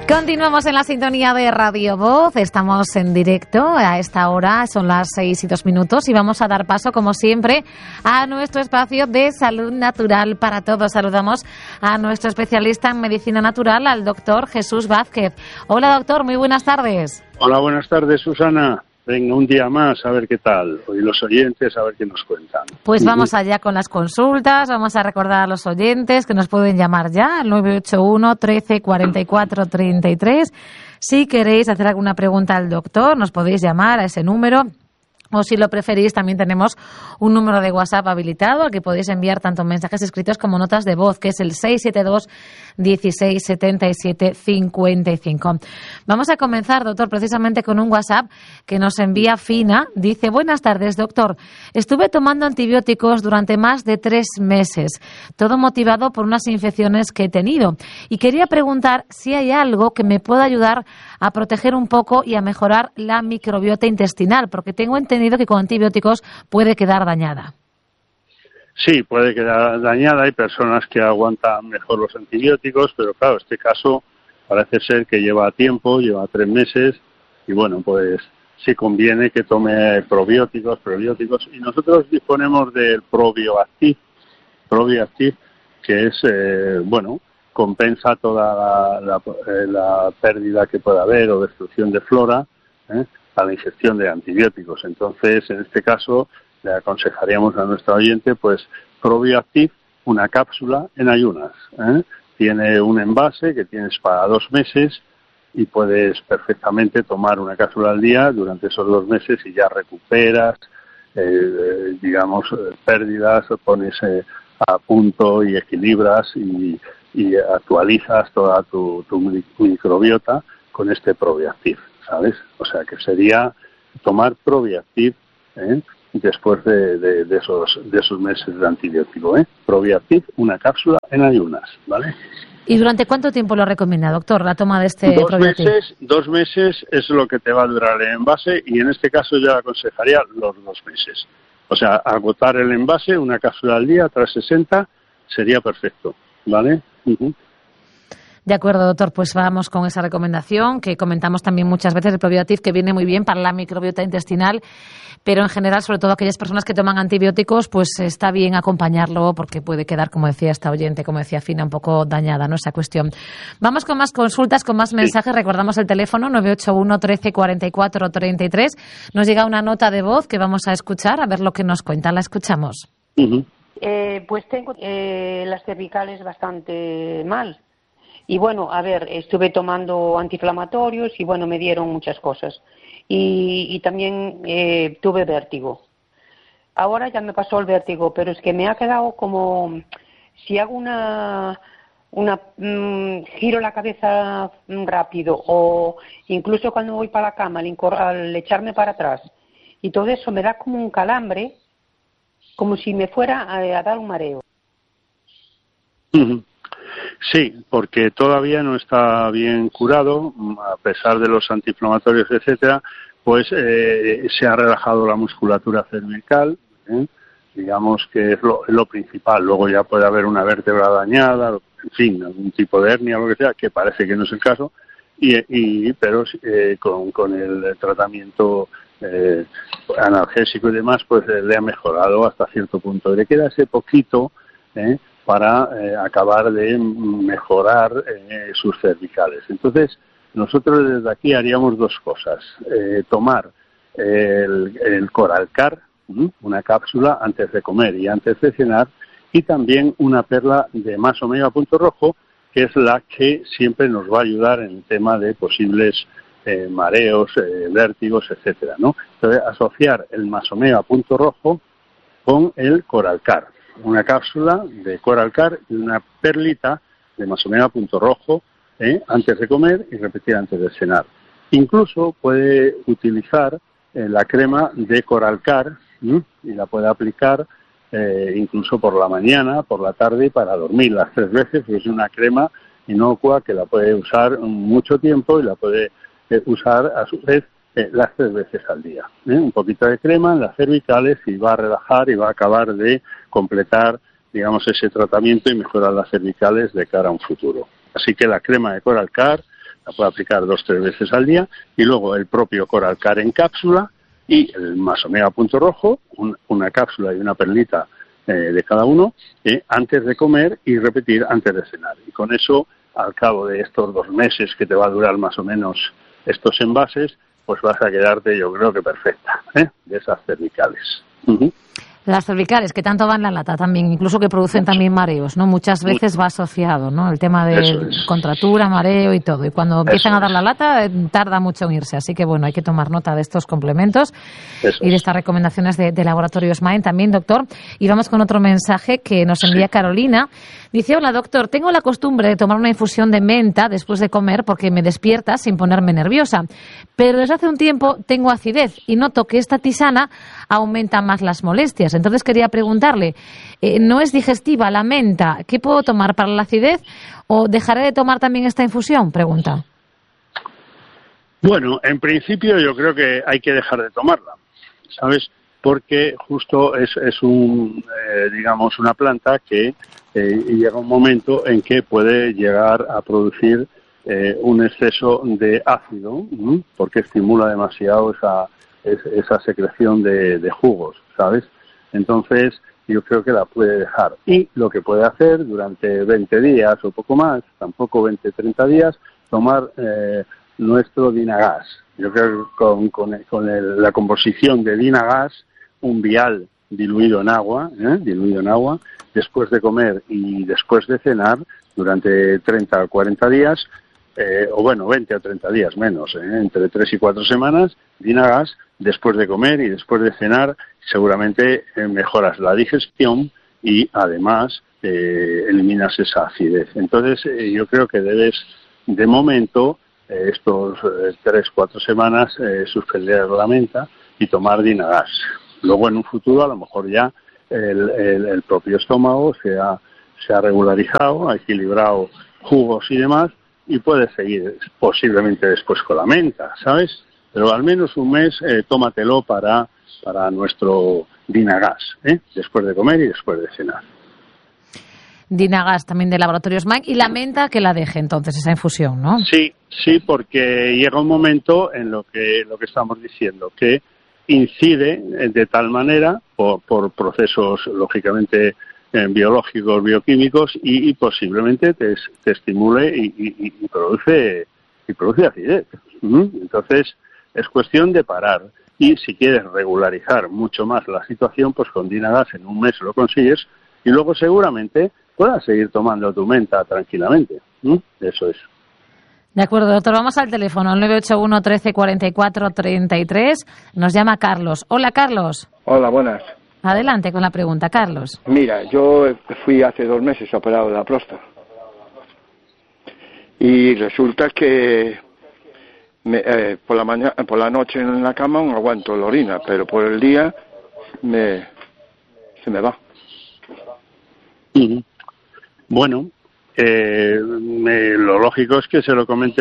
Continuamos en la sintonía de Radio Voz, estamos en directo a esta hora, son las 6:02 y vamos a dar paso, como siempre, a nuestro espacio de salud natural para todos. Saludamos a nuestro especialista en medicina natural, al doctor Jesús Vázquez. Hola, doctor, muy buenas tardes. Hola, buenas tardes, Susana. Venga, un día más, a ver qué tal. Hoy los oyentes, a ver qué nos cuentan. Pues vamos allá con las consultas. Vamos a recordar a los oyentes que nos pueden llamar ya al 981 13 44 33. Si queréis hacer alguna pregunta al doctor, nos podéis llamar a ese número. O si lo preferís, también tenemos un número de WhatsApp habilitado al que podéis enviar tanto mensajes escritos como notas de voz, que es el 672 16 77 55. Vamos a comenzar, doctor, precisamente con un WhatsApp que nos envía Fina. Dice: buenas tardes, doctor. Estuve tomando antibióticos durante más de 3 meses, todo motivado por unas infecciones que he tenido. Y quería preguntar si hay algo que me pueda ayudar a proteger un poco y a mejorar la microbiota intestinal, porque tengo entendido que con antibióticos puede quedar dañada. Sí, puede quedar dañada. Hay personas que aguantan mejor los antibióticos, pero claro, este caso parece ser que lleva tiempo, lleva 3 meses, y bueno, pues sí conviene que tome probióticos, y nosotros disponemos del ProbioActiv, que es, compensa toda la pérdida que pueda haber o destrucción de flora, a la ingestión de antibióticos. Entonces, en este caso, le aconsejaríamos a nuestro oyente, pues, ProbioActiv, una cápsula en ayunas. Tiene un envase que tienes para 2 meses y puedes perfectamente tomar una cápsula al día durante esos 2 meses y ya recuperas, pérdidas, pones a punto y equilibras y actualizas toda tu microbiota con este ProbioActiv, ¿sabes? O sea que sería tomar ProbioActiv después de esos meses de antibiótico. ProbioActiv, una cápsula en ayunas, ¿vale? ¿Y durante cuánto tiempo lo recomienda, doctor, la toma de este ProbioActiv? 2 meses es lo que te va a durar el envase, y en este caso yo aconsejaría los 2 meses. O sea, agotar el envase, una cápsula al día, tras 60, sería perfecto, ¿vale? De acuerdo, doctor, pues vamos con esa recomendación que comentamos también muchas veces, el ProbioActiv, que viene muy bien para la microbiota intestinal, pero en general, sobre todo aquellas personas que toman antibióticos, pues está bien acompañarlo porque puede quedar, como decía esta oyente, como decía Fina, un poco dañada, ¿no?, esa cuestión. Vamos con más consultas, con más mensajes. Sí. Recordamos el teléfono 981 13 44 33. Nos llega una nota de voz que vamos a escuchar, a ver lo que nos cuenta. La escuchamos. Pues tengo las cervicales bastante mal. Y bueno, a ver, estuve tomando antiinflamatorios y bueno, me dieron muchas cosas. Y también tuve vértigo. Ahora ya me pasó el vértigo, pero es que me ha quedado como si hago giro la cabeza rápido, o incluso cuando voy para la cama al echarme para atrás. Y todo eso me da como un calambre, como si me fuera a dar un mareo. Sí, porque todavía no está bien curado, a pesar de los antiinflamatorios, etcétera, pues se ha relajado la musculatura cervical, digamos que es lo principal. Luego ya puede haber una vértebra dañada, en fin, algún tipo de hernia, lo que sea, que parece que no es el caso, pero con el tratamiento analgésico y demás, pues le ha mejorado hasta cierto punto. Le queda ese poquito, para acabar de mejorar sus cervicales. Entonces, nosotros desde aquí haríamos 2 cosas. Tomar el Coralcar, una cápsula antes de comer y antes de cenar, y también una perla de más omega punto rojo, que es la que siempre nos va a ayudar en el tema de posibles mareos, vértigos, etcétera, ¿no? Entonces, asociar el más omega punto rojo con el Coralcar. Una cápsula de Coralcar y una perlita de más omega punto rojo antes de comer y repetir antes de cenar. Incluso puede utilizar la crema de Coralcar y la puede aplicar incluso por la mañana, por la tarde y para dormir las 3 veces. Es una crema inocua que la puede usar mucho tiempo y la puede usar a su vez las 3 veces al día. Un poquito de crema en las cervicales y va a relajar y va a acabar de completar, digamos, ese tratamiento y mejorar las cervicales de cara a un futuro. Así que la crema de Coralcar la puede aplicar 2 o 3 veces al día, y luego el propio Coralcar en cápsula y el Más Omega Punto Rojo, una cápsula y una perlita de cada uno, antes de comer y repetir antes de cenar. Y con eso, al cabo de estos 2 meses que te va a durar más o menos estos envases, pues vas a quedarte, yo creo que perfecta, de esas cervicales. Uh-huh. Las cervicales, que tanto van en la lata también, incluso que producen también mareos, ¿no? Muchas veces va asociado, ¿no? El tema de contractura, mareo y todo. Y cuando empiezan a dar la lata, tarda mucho en irse. Así que, bueno, hay que tomar nota de estos complementos y de estas recomendaciones de Laboratorios Mind también, doctor. Y vamos con otro mensaje que nos envía Carolina. Dice, hola, doctor, tengo la costumbre de tomar una infusión de menta después de comer porque me despierta sin ponerme nerviosa. Pero desde hace un tiempo tengo acidez y noto que esta tisana aumenta más las molestias. Entonces quería preguntarle, ¿no es digestiva la menta? ¿Qué puedo tomar para la acidez o dejaré de tomar también esta infusión? Pregunta. Bueno, en principio yo creo que hay que dejar de tomarla, ¿sabes? Porque justo es digamos, una planta que llega un momento en que puede llegar a producir un exceso de ácido, porque estimula demasiado esa secreción de jugos, ¿sabes? Entonces, yo creo que la puede dejar. Y lo que puede hacer durante 20 días o poco más, tampoco 20, 30 días, tomar nuestro Dinagas. Yo creo que con la composición de Dinagas, un vial diluido en agua, después de comer y después de cenar, durante 30 o 40 días, o bueno, 20 o 30 días menos, entre 3 y 4 semanas, Dinagas, después de comer y después de cenar, seguramente mejoras la digestión y además eliminas esa acidez. Entonces, yo creo que debes, de momento, estos 3 o 4 semanas, suspender la menta y tomar Dinagas. Luego, en un futuro, a lo mejor ya el propio estómago se ha regularizado, ha equilibrado jugos y demás, y puedes seguir posiblemente después con la menta, ¿sabes? Pero al menos un mes tómatelo para nuestro Dinagas, después de comer y después de cenar. Dinagas también de Laboratorios Mind, y la menta que la deje entonces, esa infusión, ¿no? Sí, porque llega un momento en lo que estamos diciendo, que incide de tal manera, por procesos lógicamente biológicos, bioquímicos, y posiblemente te estimule y produce acidez. Entonces, es cuestión de parar. Y si quieres regularizar mucho más la situación, pues con Dinagas en un mes lo consigues y luego seguramente puedas seguir tomando tu menta tranquilamente. Eso es. De acuerdo, doctor. Vamos al teléfono, al 981 13 44 33. Nos llama Carlos. Hola, Carlos. Hola, buenas. Adelante con la pregunta, Carlos. Mira, yo fui hace 2 meses operado de la próstata. Y resulta que por la noche en la cama no aguanto la orina, pero por el día se me va. Bueno, lo lógico es que se lo comente